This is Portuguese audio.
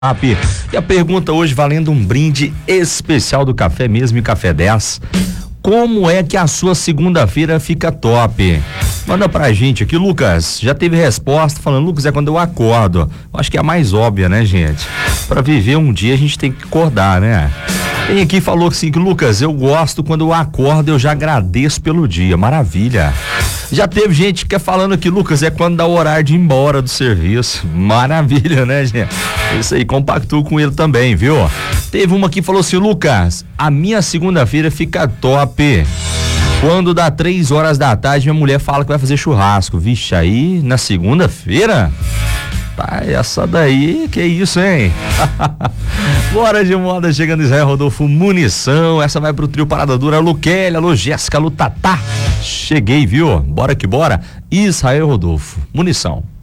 E a pergunta hoje valendo um brinde especial do Café Mesmo e Café 10. Como é que a sua segunda-feira fica top? Manda pra gente aqui, Lucas. Já teve resposta falando, Lucas, é quando eu acordo. Eu acho que é a mais óbvia, né, gente? Pra viver um dia a gente tem que acordar, né? Tem aqui falou assim que, Lucas, eu gosto quando eu acordo, eu já agradeço pelo dia. Maravilha. Já teve gente que é falando aqui, Lucas, é quando dá o horário de ir embora do serviço. Maravilha, né, gente? Isso aí, compactou com ele também, viu? Teve uma que falou assim, Lucas, a minha segunda-feira fica top. Quando dá 3 horas da tarde, minha mulher fala que vai fazer churrasco. Vixe, aí na segunda-feira? Tá, essa daí, que isso, hein? Bora de moda, chegando Israel Rodolfo Munição. Essa vai pro trio Parada Dura. Alô Kelly, alô Jéssica, alô Tatá. Cheguei, viu? Bora que bora. Israel Rodolfo Munição.